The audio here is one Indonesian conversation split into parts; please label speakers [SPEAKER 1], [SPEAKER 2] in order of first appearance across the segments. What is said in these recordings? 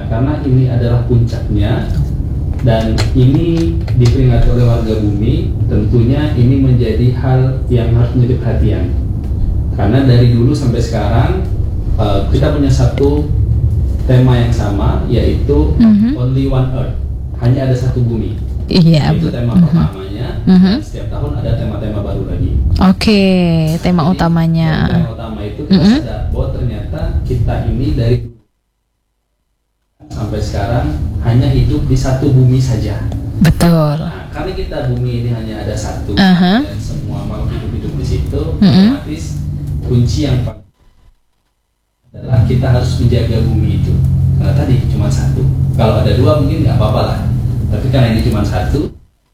[SPEAKER 1] karena ini adalah puncaknya dan ini diperingati oleh warga bumi, tentunya ini menjadi hal yang harus menjadi perhatian. Karena dari dulu sampai sekarang kita punya satu tema yang sama, yaitu Only One Earth, hanya ada satu bumi.
[SPEAKER 2] Iya.
[SPEAKER 1] Itu tema pertamanya. Dan setiap tahun ada tema-tema baru lagi.
[SPEAKER 2] Oke, tema utamanya.
[SPEAKER 1] Tema utama itu kita sadar bahwa ternyata kita ini dari sampai sekarang hanya hidup di satu bumi saja.
[SPEAKER 2] Betul.
[SPEAKER 1] Nah, karena kita bumi ini hanya ada satu dan semua makhluk hidup di situ, otomatis kunci yang paling adalah kita harus menjaga bumi itu. Karena tadi cuma satu. Kalau ada dua mungkin nggak apa-apa lah. Tapi karena ini cuma satu,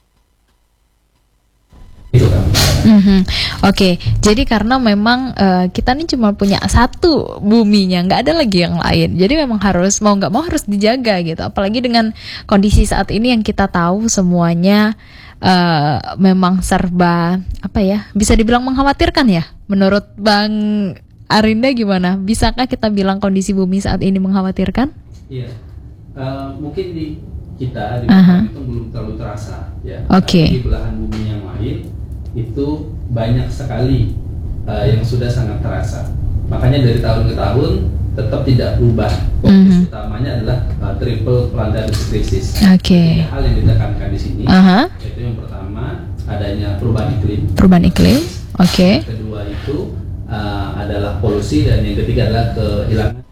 [SPEAKER 1] itu kan.
[SPEAKER 2] Oke, jadi karena memang kita nih cuma punya satu buminya, nggak ada lagi yang lain. Jadi memang harus mau nggak mau harus dijaga gitu. Apalagi dengan kondisi saat ini yang kita tahu semuanya memang serba bisa dibilang mengkhawatirkan ya. Menurut Bang Arinda gimana? Bisakah kita bilang kondisi bumi saat ini mengkhawatirkan?
[SPEAKER 1] Iya, mungkin di kita di Batam itu belum terlalu terasa ya.
[SPEAKER 2] Oke.
[SPEAKER 1] Tapi di belahan bumi yang lain itu banyak sekali yang sudah sangat terasa. Makanya dari tahun ke tahun tetap tidak berubah. Fokus utamanya adalah triple planetary crisis.
[SPEAKER 2] Oke.
[SPEAKER 1] Hal yang ditekankan di sini yaitu yang pertama adanya perubahan iklim.
[SPEAKER 2] Perubahan iklim. Oke.
[SPEAKER 1] Yang kedua itu adalah polusi dan yang ketiga adalah kehilangan.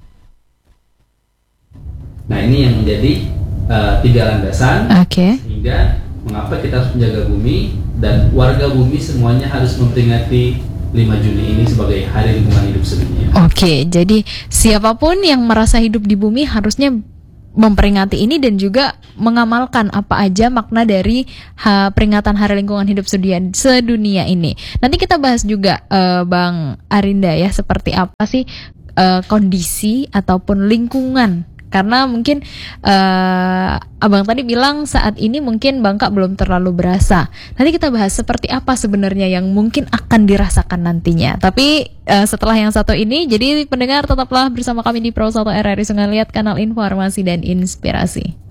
[SPEAKER 1] Nah, ini yang menjadi tiga landasan sehingga mengapa kita harus menjaga bumi dan warga bumi semuanya harus memperingati 5 Juni ini sebagai Hari Lingkungan Hidup Sedunia.
[SPEAKER 2] Oke, jadi siapapun yang merasa hidup di bumi harusnya memperingati ini dan juga mengamalkan apa aja makna dari peringatan Hari Lingkungan Hidup Sedunia ini. Nanti kita bahas juga Bang Arinda ya, seperti apa sih kondisi ataupun lingkungan. Karena mungkin Abang tadi bilang saat ini mungkin Bangka belum terlalu berasa. Nanti kita bahas seperti apa sebenarnya yang mungkin akan dirasakan nantinya. Tapi setelah yang satu ini, jadi pendengar tetaplah bersama kami di Pro 1 RRI Sungai Liat, kanal informasi dan inspirasi.